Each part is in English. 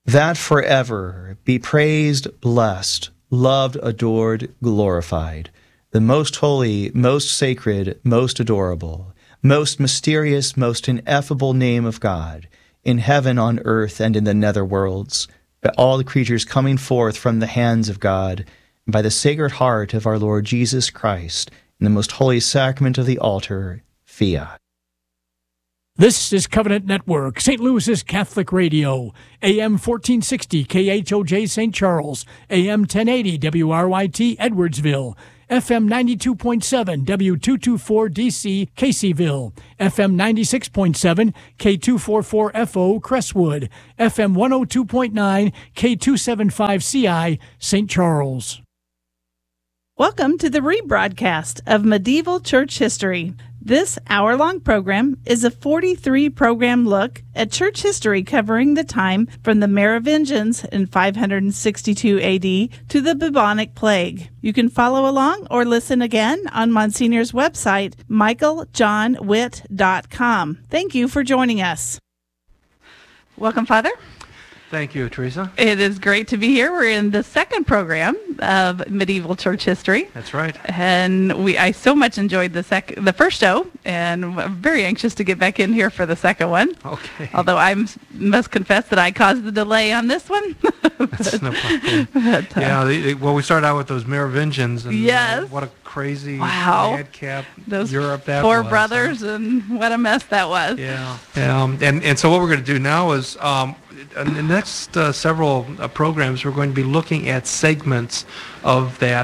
that forever be praised, blessed, loved, adored, glorified, the most holy, most sacred, most adorable, most mysterious, most ineffable name of God, in heaven, on earth, and in the nether worlds, by all the creatures coming forth from the hands of God, and by the Sacred Heart of our Lord Jesus Christ, in the most holy sacrament of the altar, fiat. This is Covenant Network, St. Louis's Catholic Radio, AM 1460 KHOJ St. Charles, AM 1080 WRYT Edwardsville, FM 92.7 W224DC Caseyville, FM 96.7 K244FO Crestwood, FM 102.9 K275CI St. Charles. Welcome to the rebroadcast of Medieval Church History. This hour-long program is a 43-program look at church history covering the time from the Merovingians in 562 A.D. to the bubonic plague. You can follow along or listen again on Monsignor's website, michaeljohnwitt.com. Thank you for joining us. Welcome, Father. Thank you, Teresa. It is great to be here. We're in the second program of Medieval Church History. That's right. And I so much enjoyed the first show, and I'm very anxious to get back in here for the second one. Okay. Although I must confess that I caused the delay on this one. That's no problem. Well, we started out with those Merovingians. And, yes. What a crazy madcap those Europe that four was. Brothers, and what a mess that was. Yeah. And so what we're going to do now is... in the next several programs, we're going to be looking at segments of that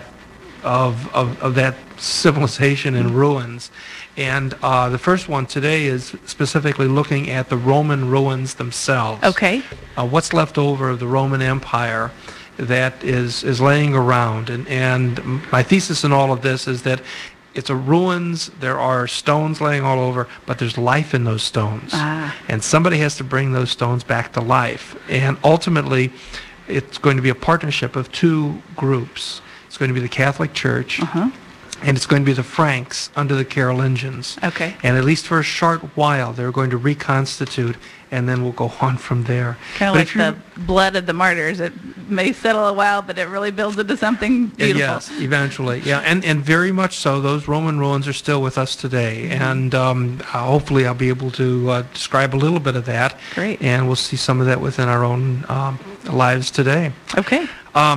civilization in ruins, and the first one today is specifically looking at the Roman ruins themselves. Okay. What's left over of the Roman Empire that is laying around, and my thesis in all of this is that it's a ruins, there are stones laying all over, but there's life in those stones. And somebody has to bring those stones back to life. And ultimately, it's going to be a partnership of two groups. It's going to be the Catholic Church, and it's going to be the Franks under the Carolingians. Okay. And at least for a short while, they're going to reconstitute, and then we'll go on from there. Kind of like the blood of the martyrs. It may settle a while, but it really builds into something beautiful. Yes, eventually. Yeah, and very much so. Those Roman ruins are still with us today. And hopefully I'll be able to describe a little bit of that. Great. And we'll see some of that within our own lives today. Okay.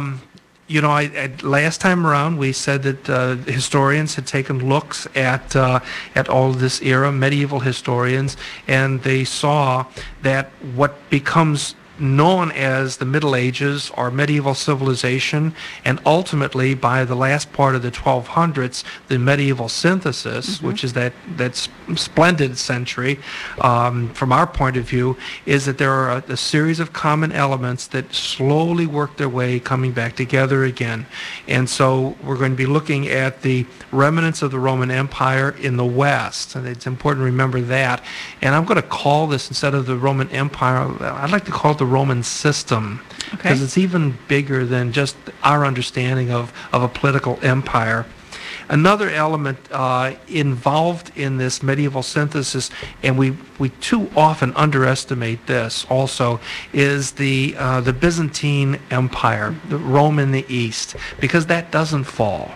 Last time around, we said that historians had taken looks at all of this era, medieval historians, and they saw that what becomes known as the Middle Ages or medieval civilization, and ultimately by the last part of the 1200s, the medieval synthesis, which is that splendid century, from our point of view, is that there are a series of common elements that slowly work their way coming back together again. And so we're going to be looking at the remnants of the Roman Empire in the West, and it's important to remember that. And I'm going to call this, instead of the Roman Empire, I'd like to call it the Roman system, because it's even bigger than just our understanding of a political empire. Another element involved in this medieval synthesis, and we too often underestimate this also, is the Byzantine Empire, the Rome in the East, because that doesn't fall.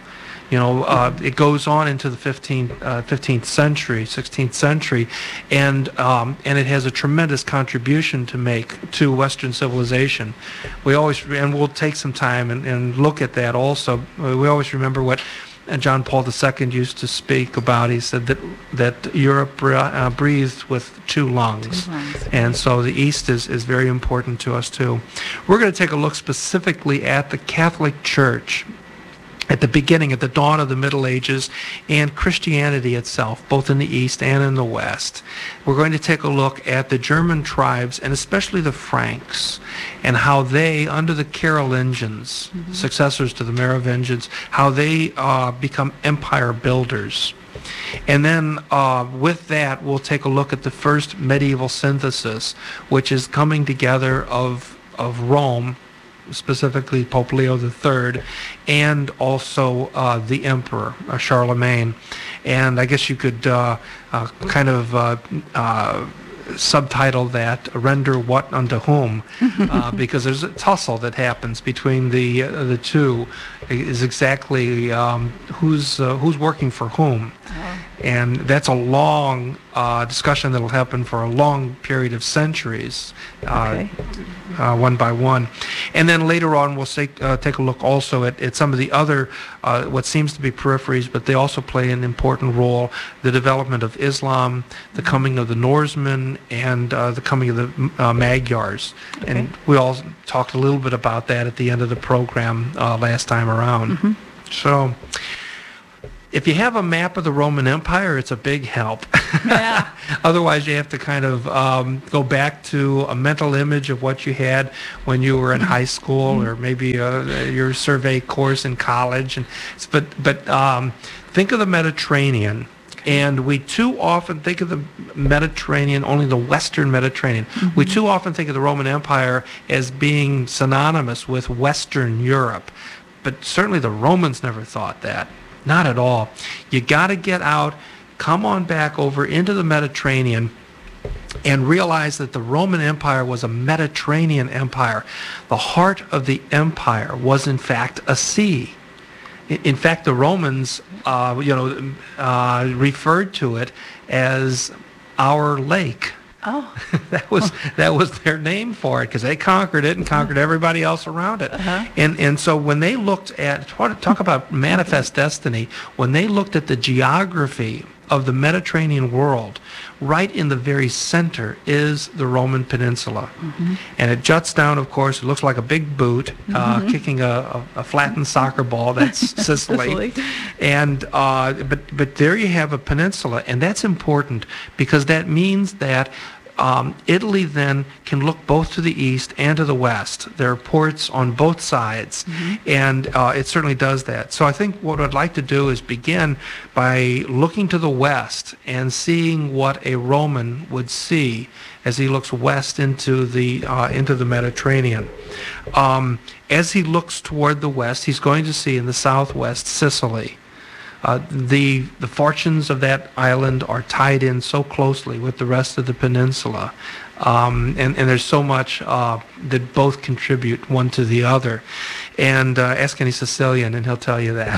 It goes on into the 15th century, 16th century, and it has a tremendous contribution to make to Western civilization. We'll take some time and look at that also. We always remember what John Paul II used to speak about. He said that Europe breathed with two lungs. And so the East is very important to us too. We're going to take a look specifically at the Catholic Church at the beginning, at the dawn of the Middle Ages, and Christianity itself, both in the East and in the West. We're going to take a look at the German tribes, and especially the Franks, and how they, under the Carolingians, successors to the Merovingians, how they become empire builders. And then with that, we'll take a look at the first medieval synthesis, which is coming together of Rome, specifically Pope Leo III, and also the Emperor, Charlemagne. And I guess you could subtitle that "Render What Unto Whom," because there's a tussle that happens between the two. Is exactly who's working for whom, and that's a long discussion that'll happen for a long period of centuries, one by one. And then later on, we'll take a look also at some of the other what seems to be peripheries, but they also play an important role: the development of Islam, the coming of the Norsemen, and the coming of the Magyars. Okay. And we all talked a little bit about that at the end of the program last time around. So if you have a map of the Roman Empire, it's a big help. Yeah. Otherwise, you have to kind of go back to a mental image of what you had when you were in high school, or maybe your survey course in college. And but think of the Mediterranean. And we too often think of the Mediterranean, only the Western Mediterranean. We too often think of the Roman Empire as being synonymous with Western Europe. But certainly the Romans never thought that. Not at all. You got to get out, come on back over into the Mediterranean, and realize that the Roman Empire was a Mediterranean empire. The heart of the empire was, in fact, a sea. In fact, the Romans, referred to it as our lake. Oh, that was their name for it, because they conquered it and conquered everybody else around it. And so when they looked at, talk about manifest destiny, when they looked at the geography of the Mediterranean world, right in the very center is the Roman Peninsula. And it juts down, of course. It looks like a big boot kicking a flattened soccer ball. That's Sicily. And but there you have a peninsula, and that's important because that means that Italy then can look both to the east and to the west. There are ports on both sides, and it certainly does that. So I think what I'd like to do is begin by looking to the west and seeing what a Roman would see as he looks west into the Mediterranean. As he looks toward the west, he's going to see in the southwest Sicily. The fortunes of that island are tied in so closely with the rest of the peninsula, and there's so much that both contribute one to the other. And ask any Sicilian, and he'll tell you that.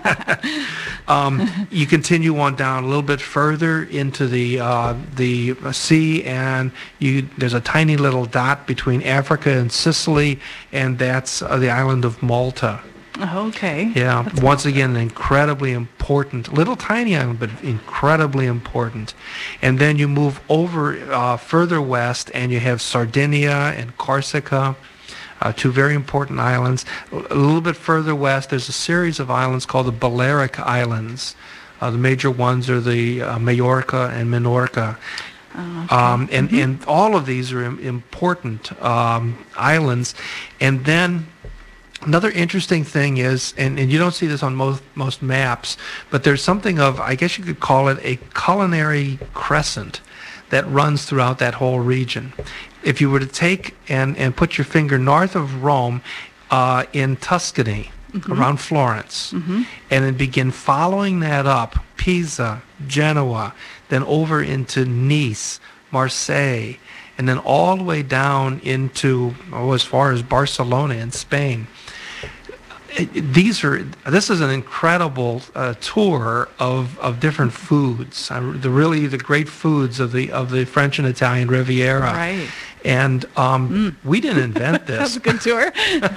You continue on down a little bit further into the sea, and there's a tiny little dot between Africa and Sicily, and that's the island of Malta. Okay. Yeah, That's once again, an incredibly important, little tiny island, but incredibly important. And then you move over further west, and you have Sardinia and Corsica, two very important islands. A little bit further west, there's a series of islands called the Balearic Islands. The major ones are the Majorca and Minorca. And all of these are important islands. And then another interesting thing is, and you don't see this on most maps, but there's something of, I guess you could call it a culinary crescent that runs throughout that whole region. If you were to take and put your finger north of Rome in Tuscany, around Florence, and then begin following that up, Pisa, Genoa, then over into Nice, Marseille, and then all the way down into, as far as Barcelona in Spain. This is an incredible tour of different foods, the great foods of the French and Italian Riviera. Right. And we didn't invent this. That's a good tour.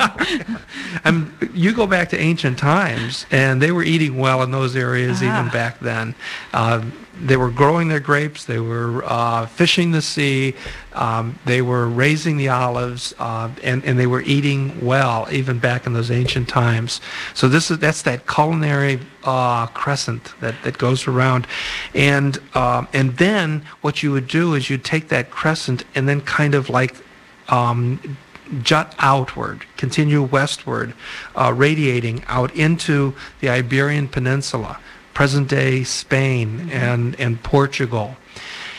You go back to ancient times, and they were eating well in those areas even back then. They were growing their grapes. They were fishing the sea. They were raising the olives, and they were eating well even back in those ancient times. So that's that culinary crescent that goes around, and then what you would do is you'd take that crescent and then kind of like jut outward, continue westward, radiating out into the Iberian Peninsula, present-day Spain and Portugal.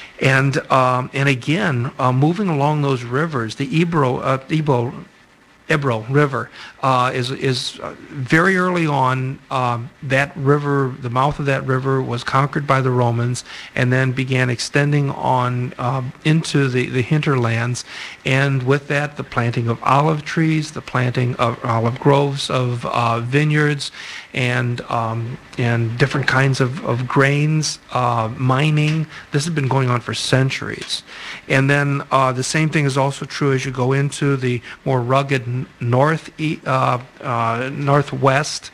And again, moving along those rivers, the Ebro Ebro River is very early on. That river, the mouth of that river, was conquered by the Romans, and then began extending on into the hinterlands. And with that, the planting of olive trees, the planting of olive groves, of vineyards, and different kinds of grains, mining. This has been going on for centuries. And then the same thing is also true as you go into the more rugged northwest,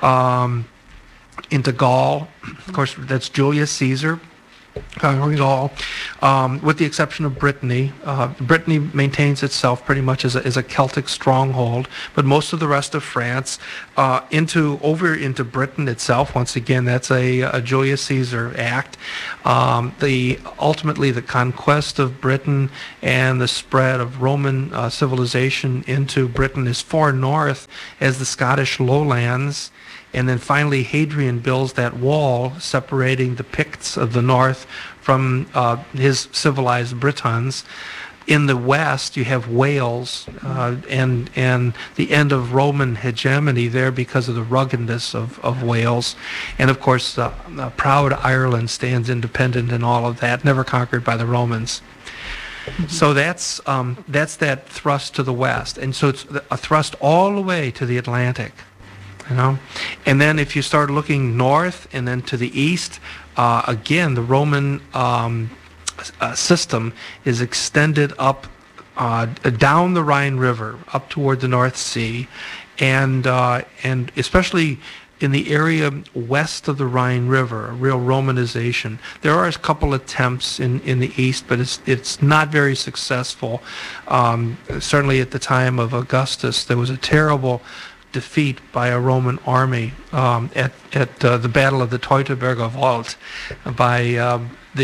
into Gaul. Of course, that's Julius Caesar. Gaul, with the exception of Brittany. Brittany maintains itself pretty much as a Celtic stronghold, but most of the rest of France, over into Britain itself. Once again, that's a Julius Caesar act. Ultimately the conquest of Britain and the spread of Roman civilization into Britain as far north as the Scottish lowlands. And then finally, Hadrian builds that wall separating the Picts of the north from his civilized Britons. In the west, you have Wales and the end of Roman hegemony there because of the ruggedness of Wales. And of course, proud Ireland stands independent in all of that, never conquered by the Romans. So that's that thrust to the west. And so it's a thrust all the way to the Atlantic. And then if you start looking north and then to the east, again, the Roman system is extended up down the Rhine River, up toward the North Sea, and especially in the area west of the Rhine River, a real Romanization. There are a couple attempts in the east, but it's not very successful. Certainly at the time of Augustus, there was a terrible defeat by a Roman army at the Battle of the Teutoburger Wald by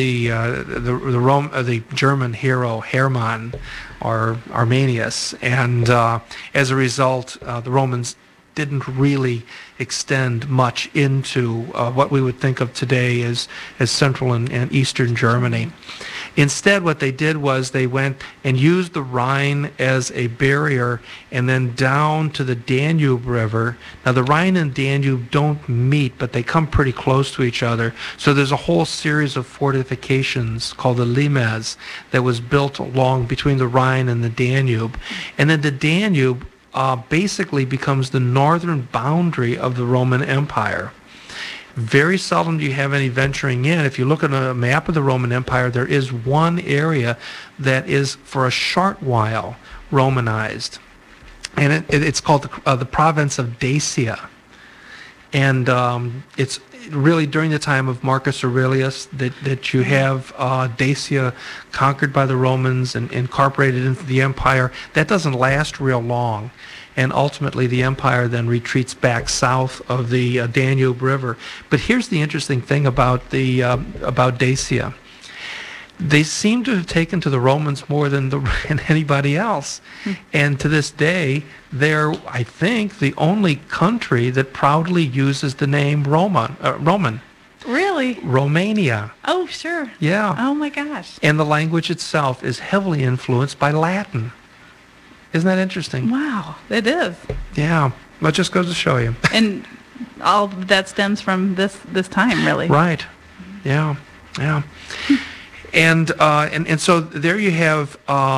the German hero Hermann or Arminius, and as a result, the Romans didn't really extend much into what we would think of today as central and eastern Germany. Instead, what they did was they went and used the Rhine as a barrier and then down to the Danube River. Now, the Rhine and Danube don't meet, but they come pretty close to each other. So there's a whole series of fortifications called the limes that was built along between the Rhine and the Danube. And then the Danube basically becomes the northern boundary of the Roman Empire. Very seldom do you have any venturing in. If you look at a map of the Roman Empire, there is one area that is for a short while Romanized, and it's called the province of Dacia. And it's really during the time of Marcus Aurelius that you have Dacia conquered by the Romans and incorporated into the empire. That doesn't last real long. And ultimately the empire then retreats back south of the Danube River. But here's the interesting thing about Dacia. They seem to have taken to the Romans more than anybody else. And to this day, they're, I think, the only country that proudly uses the name Roman. Really? Romania. Oh, sure. Yeah. Oh, my gosh. And the language itself is heavily influenced by Latin. Isn't that interesting? Wow, it is. Yeah, well, it just goes to show you. And all that stems from this time, really. Right. Yeah. Yeah. And so there you have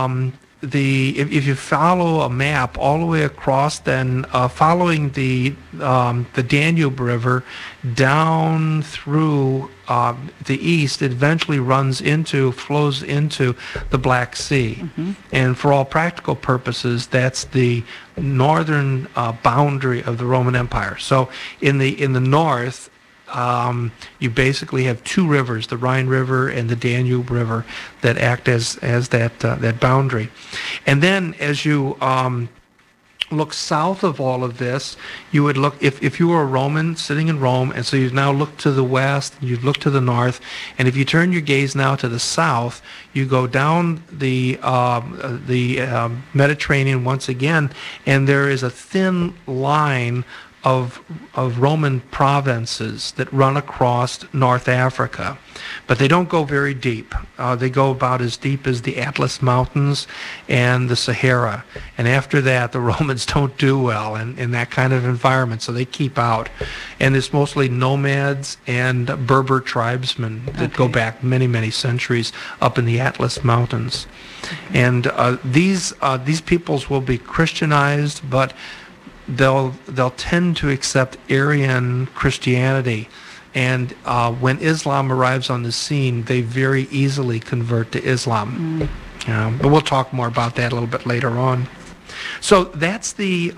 if you follow a map all the way across, then following the Danube River down through the east, it eventually flows into the Black Sea. Mm-hmm. And for all practical purposes, that's the northern boundary of the Roman Empire. So in the north, you basically have two rivers, the Rhine River and the Danube River, that act as that boundary. And then as you look south of all of this, you would look, if you were a Roman sitting in Rome, and so you now look to the west, you look to the north, and if you turn your gaze now to the south, you go down the Mediterranean once again, and there is a thin line of Roman provinces that run across North Africa, but they don't go very deep. They go about as deep as the Atlas Mountains and the Sahara, and after that the Romans don't do well in that kind of environment, so they keep out. And it's mostly nomads and Berber tribesmen that go back many, many centuries up in the Atlas Mountains. And these peoples will be Christianized, but they'll tend to accept Arian Christianity, and when Islam arrives on the scene, they very easily convert to Islam. But we'll talk more about that a little bit later on. So that's the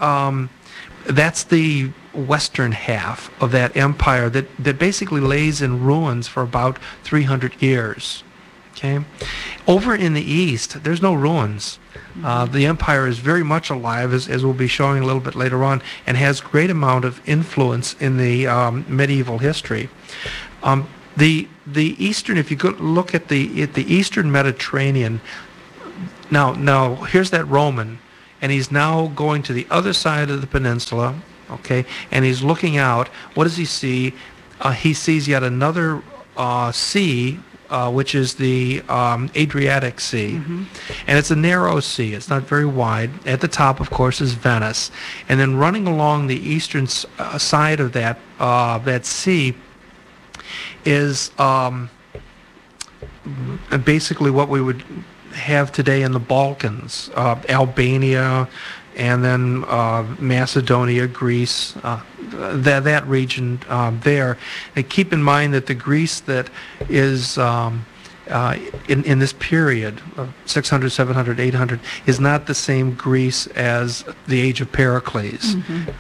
western half of that empire that basically lays in ruins for about 300 years. Okay, over in the east, there's no ruins. The empire is very much alive, as we'll be showing a little bit later on, and has great amount of influence in the medieval history. The eastern, if you go look at the eastern Mediterranean, now here's that Roman, and he's now going to the other side of the peninsula, okay, and he's looking out. What does he see? He sees yet another sea, which is the Adriatic Sea. And it's a narrow sea. It's not very wide. At the top, of course, is Venice. And then running along the eastern side of that sea is basically what we would have today in the Balkans, Albania, and then Macedonia, Greece, that region there. And keep in mind that the Greece that is in this period of 600, 700, 800 is not the same Greece as the age of Pericles.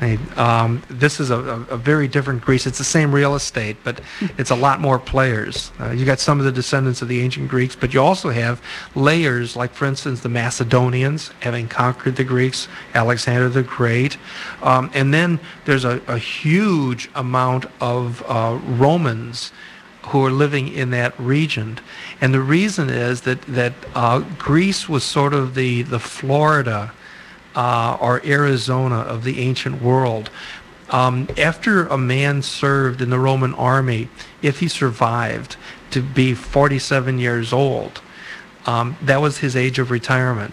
This is a very different Greece. It's the same real estate, but it's a lot more players. You got some of the descendants of the ancient Greeks, but you also have layers, like for instance the Macedonians having conquered the Greeks, Alexander the Great, and then there's a huge amount of Romans who are living in that region. And the reason is that Greece was sort of the Florida or Arizona of the ancient world. After a man served in the Roman army, if he survived to be 47 years old, that was his age of retirement.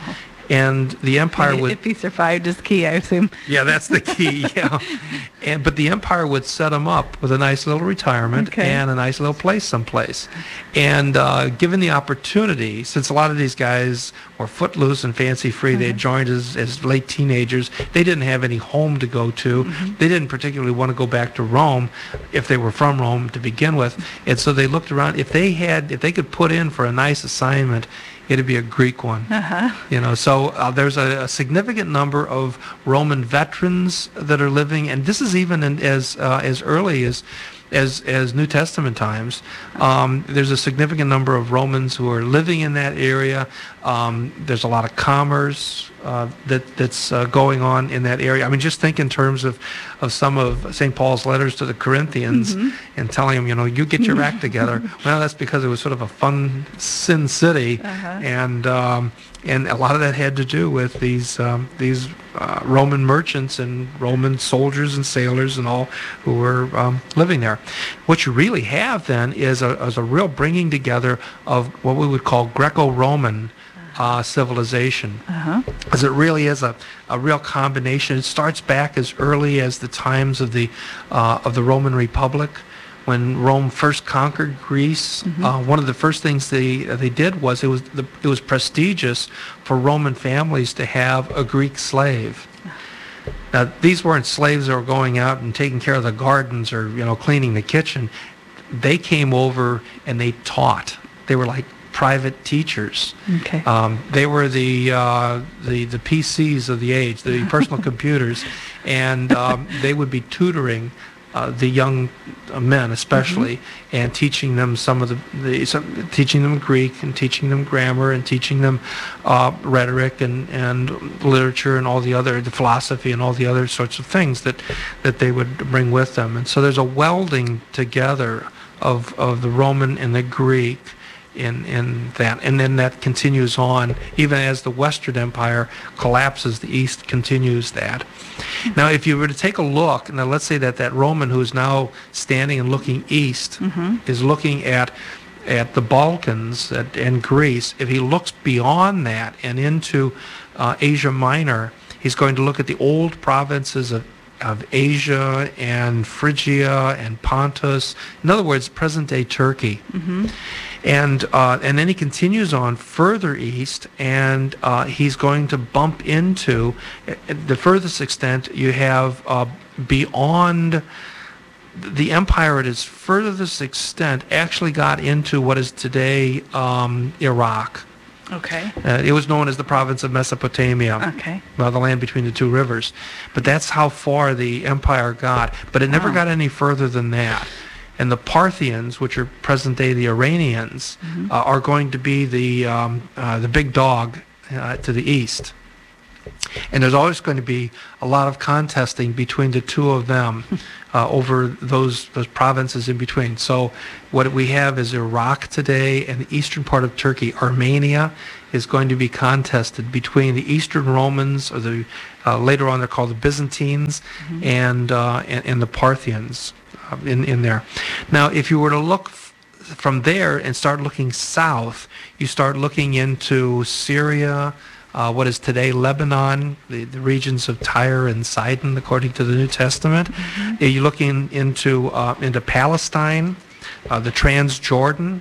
And the empire would... If he survived is key, I assume. Yeah, that's the key, yeah. But the empire would set him up with a nice little retirement and a nice little place someplace. And given the opportunity, since a lot of these guys were footloose and fancy-free, they had joined as late teenagers, they didn't have any home to go to. They didn't particularly want to go back to Rome if they were from Rome to begin with. And so they looked around. If they could put in for a nice assignment, it'd be a Greek one. So there's a significant number of Roman veterans that are living, and this is even as early as New Testament times. There's a significant number of Romans who are living in that area. There's a lot of commerce that's going on in that area. I mean, just think in terms of some of St. Paul's letters to the Corinthians and telling them, you get your act together. Well, that's because it was sort of a fun sin city, and a lot of that had to do with these Roman merchants and Roman soldiers and sailors and all who were living there. What you really have then is a real bringing together of what we would call Greco-Roman civilization, as it really is a real combination. It starts back as early as the times of the Roman Republic. When Rome first conquered Greece, one of the first things they did was it was prestigious for Roman families to have a Greek slave. Now, these weren't slaves that were going out and taking care of the gardens or cleaning the kitchen. They came over and they taught. They were like private teachers. They were the PCs of the age, the personal computers, and they would be tutoring the young men especially, and teaching them teaching them Greek and teaching them grammar and teaching them rhetoric and literature and all the philosophy and all the other sorts of things that they would bring with them. And so there's a welding together of the Roman and the Greek in that, and then that continues on even as the Western Empire collapses. The East continues that. Now, if you were to take a look, now let's say that Roman who is now standing and looking east is looking at the Balkans and Greece. If he looks beyond that and into Asia Minor, he's going to look at the old provinces of Asia and Phrygia and Pontus. In other words, present-day Turkey. And then he continues on further east, and he's going to bump into the furthest extent you have beyond the empire at its furthest extent actually got into what is today Iraq. Okay. It was known as the province of Mesopotamia. Okay. Well, the land between the two rivers. But that's how far the empire got. But it never got any further than that. And the Parthians, which are present-day the Iranians, are going to be the big dog to the east. And there's always going to be a lot of contesting between the two of them over those provinces in between. So what we have is Iraq today and the eastern part of Turkey. Armenia is going to be contested between the Eastern Romans, or the later on they're called the Byzantines, and the Parthians in there. Now, if you were to look from there and start looking south, you start looking into Syria, what is today Lebanon, the regions of Tyre and Sidon, according to the New Testament. You're looking into Palestine, the Transjordan,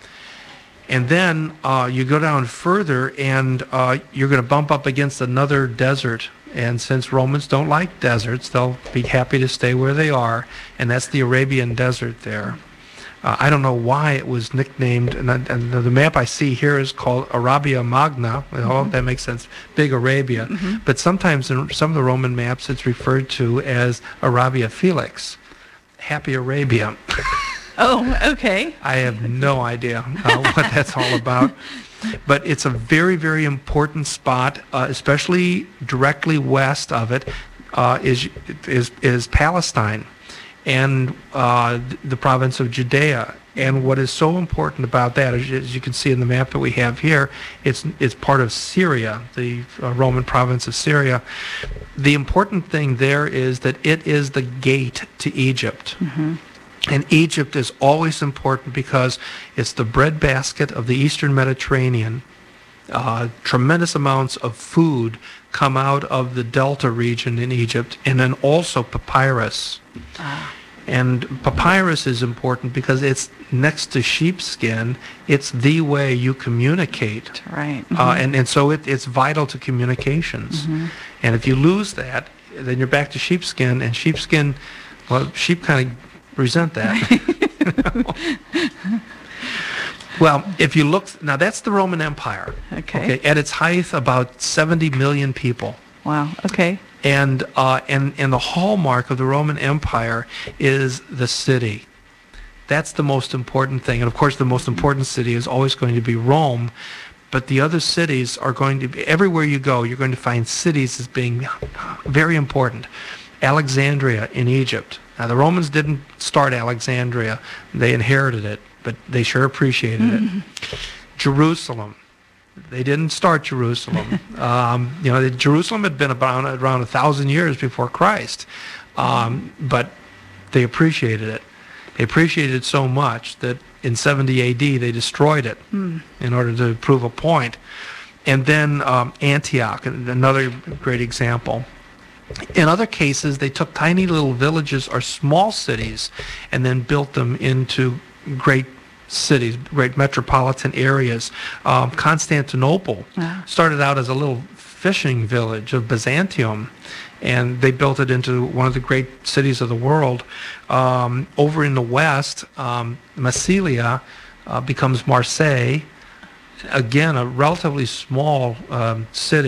and then you go down further, and you're going to bump up against another desert. And since Romans don't like deserts, they'll be happy to stay where they are, and that's the Arabian Desert there. I don't know why it was nicknamed, and the map I see here is called Arabia Magna. Well, that makes sense, Big Arabia. But sometimes in some of the Roman maps, it's referred to as Arabia Felix, Happy Arabia. Oh, okay. I have no idea what that's all about. But it's a very, very important spot, especially directly west of it, is Palestine and the province of Judea. And what is so important about that, as you can see in the map that we have here, it's part of Syria, the Roman province of Syria. The important thing there is that it is the gate to Egypt. And Egypt is always important because it's the breadbasket of the Eastern Mediterranean. Tremendous amounts of food come out of the Delta region in Egypt, and then also papyrus. And papyrus is important because it's next to sheepskin. It's the way you communicate. Right. And so it's vital to communications. And if you lose that, then you're back to sheepskin, and sheepskin, well, sheep kind of resent that. Well, if you look, now that's the Roman Empire. Okay. At its height, about 70 million people. Wow. Okay. And the hallmark of the Roman Empire is the city. That's the most important thing. And of course, the most important city is always going to be Rome. But the other cities are going to be, everywhere you go, you're going to find cities as being very important. Alexandria in Egypt. Now, the Romans didn't start Alexandria. They inherited it, but they sure appreciated it. Jerusalem. They didn't start Jerusalem. Jerusalem had been around 1,000 years before Christ, but they appreciated it. They appreciated it so much that in 70 A.D. they destroyed it in order to prove a point. And then Antioch, another great example. In other cases, they took tiny little villages or small cities and then built them into great cities, great metropolitan areas. Constantinople started out as a little fishing village of Byzantium, and they built it into one of the great cities of the world. Over in the west, Massilia becomes Marseille, again a relatively small city.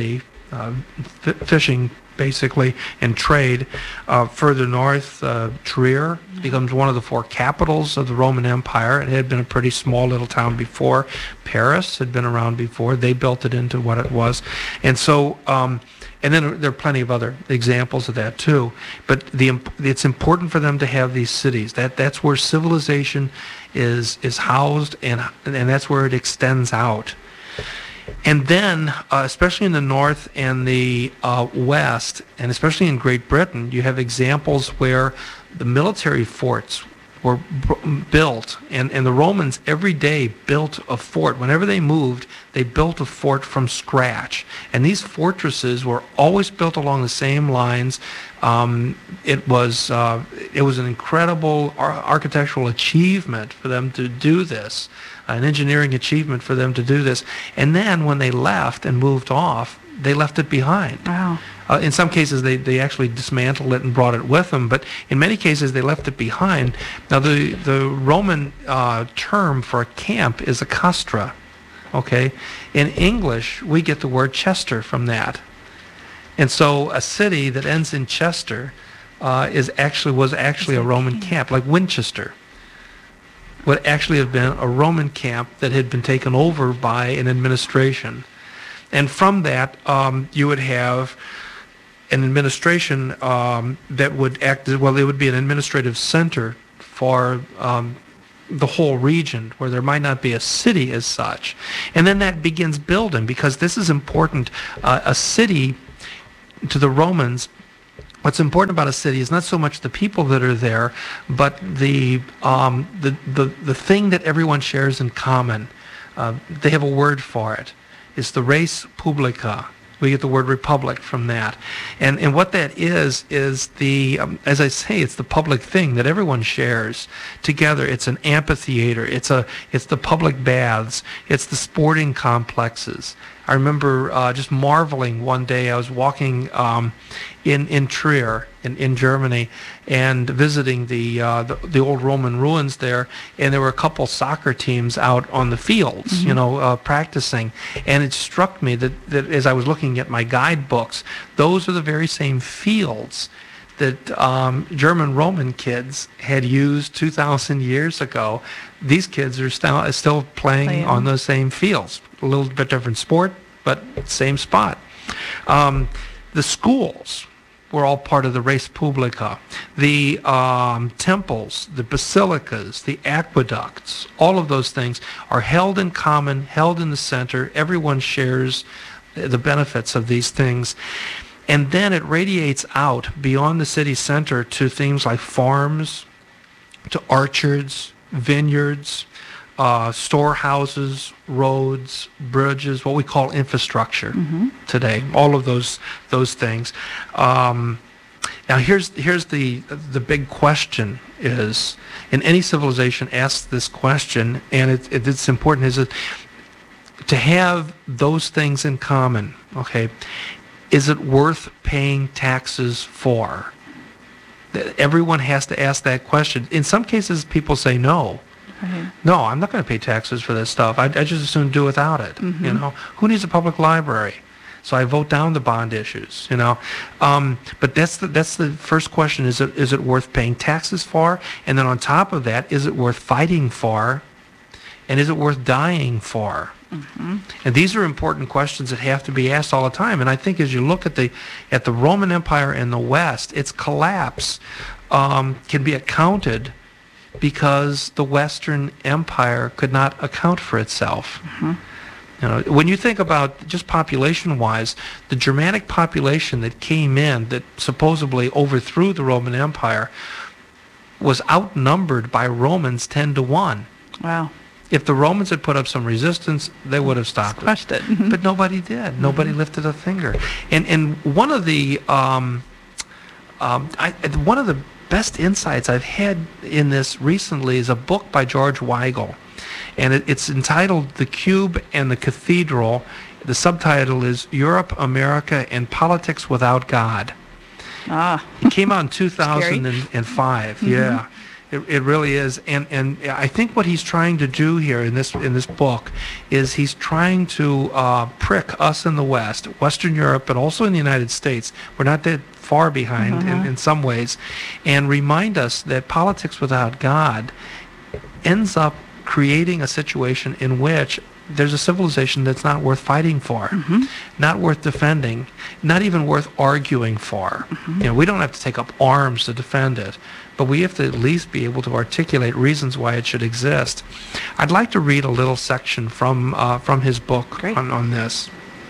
fishing basically and trade. Further north, Trier becomes one of the 4 capitals of the Roman Empire. It had been a pretty small little town before. Paris had been around before. They built it into what it was. And so, and then there are plenty of other examples of that too. But it's important for them to have these cities. That's where civilization is housed, and that's where it extends out. And then, especially in the north and the west, and especially in Great Britain, you have examples where the military forts were built, and the Romans every day built a fort. Whenever they moved, they built a fort from scratch. And these fortresses were always built along the same lines. It was an incredible architectural achievement for them to do this, an engineering achievement for them to do this. And then when they left and moved off, they left it behind. Wow. In some cases, they actually dismantled it and brought it with them, but in many cases, they left it behind. Now, the Roman term for a camp is a castra, okay? In English, we get the word Chester from that. And so a city that ends in Chester was actually a Roman camp, like Winchester would actually have been a Roman camp that had been taken over by an administration. And from that, you would have an administration that would act as, well, it would be an administrative center for the whole region, where there might not be a city as such. And then that begins building, because this is important. A city, to the Romans, what's important about a city is not so much the people that are there, but the thing that everyone shares in common. They have a word for it. It's the res publica. We get the word republic from that. And what that is the, as I say, it's the public thing that everyone shares together. It's an amphitheater. It's the public baths. It's the sporting complexes. I remember just marveling one day. I was walking in Trier, in Germany, and visiting the old Roman ruins there, and there were a couple soccer teams out on the fields, practicing. And it struck me that as I was looking at my guidebooks, those are the very same fields that German Roman kids had used 2,000 years ago. These kids are still playing on those same fields. A little bit different sport, but same spot. The schools were all part of the res publica. The temples, the basilicas, the aqueducts, all of those things are held in common, held in the center. Everyone shares the benefits of these things. And then it radiates out beyond the city center to things like farms, to orchards, vineyards, storehouses, roads, bridges, what we call infrastructure today. All of those things. Now here's the big question is, and any civilization asks this question, and it's important, is it to have those things in common, okay? Is it worth paying taxes for? Everyone has to ask that question. In some cases, people say no. Right. No, I'm not going to pay taxes for this stuff. I just as soon do without it. Who needs a public library? So I vote down the bond issues. But that's the first question: is it worth paying taxes for? And then on top of that, is it worth fighting for? And is it worth dying for? And these are important questions that have to be asked all the time. And I think as you look at the Roman Empire in the West, its collapse can be accounted because the Western Empire could not account for itself. When you think about just population-wise, the Germanic population that came in that supposedly overthrew the Roman Empire was outnumbered by Romans 10-1. Wow. If the Romans had put up some resistance, they would have stopped it. But nobody did. Nobody lifted a finger. And one of the best insights I've had in this recently is a book by George Weigel, and it's entitled "The Cube and the Cathedral." The subtitle is "Europe, America, and Politics Without God." It came out in 2005. Yeah. It really is, and I think what he's trying to do here in this book is he's trying to prick us in the West, Western Europe, but also in the United States. We're not that far behind in some ways, and remind us that politics without God ends up creating a situation in which there's a civilization that's not worth fighting for, not worth defending, not even worth arguing for. You know, we don't have to take up arms to defend it, but we have to at least be able to articulate reasons why it should exist. I'd like to read a little section from his book on this.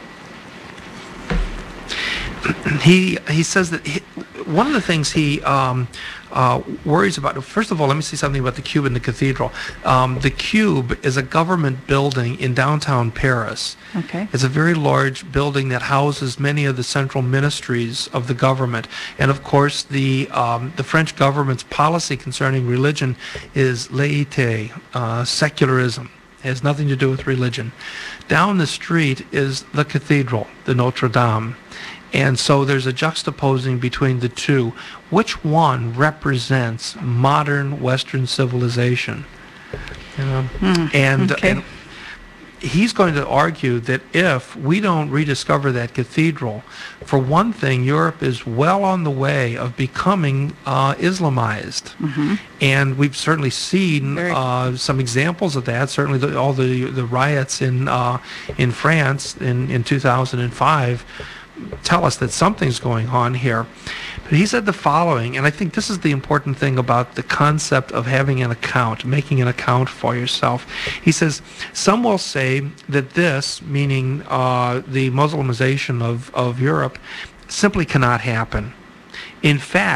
He says that one of the things he worries about. First of all, let me say something about the Cube and the Cathedral. The Cube is a government building in downtown Paris. Okay. It's a very large building that houses many of the central ministries of the government. And of course, the French government's policy concerning religion is laïcité, secularism. It has nothing to do with religion. Down the street is the cathedral, the Notre Dame. And so there's a juxtaposing between the two. Which one represents modern Western civilization? You know? And he's going to argue that if we don't rediscover that cathedral, for one thing, Europe is well on the way of becoming Islamized. And we've certainly seen some examples of that. Certainly all the riots in France in 2005 tell us that something's going on here. But he said the following, and I think this is the important thing about the concept of having an account, making an account for yourself. He says, some will say that this, meaning the Muslimization of Europe, simply cannot happen. In fact,